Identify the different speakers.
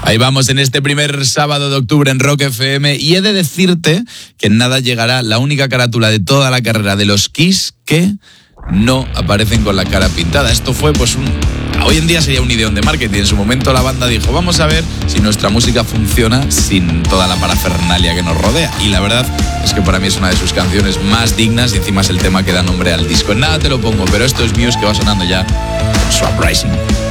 Speaker 1: Ahí vamos en este primer sábado de octubre en Rock FM y he de decirte que en nada llegará la única carátula de toda la carrera de los Kiss que no aparecen con la cara pintada. Esto fue hoy en día sería un ideón de marketing. En su momento la banda dijo, vamos a ver si nuestra música funciona sin toda la parafernalia que nos rodea. Y la verdad es que para mí es una de sus canciones más dignas y encima es el tema que da nombre al disco. En nada te lo pongo, pero esto es Muse que va sonando ya con Swap Rising.